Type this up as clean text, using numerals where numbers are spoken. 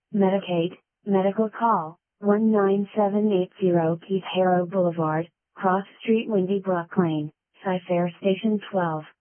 Medicaid, medical call, 19780 Keith Harrow Boulevard, Cross Street, Windy Brook Lane, Cy Fair Station 12.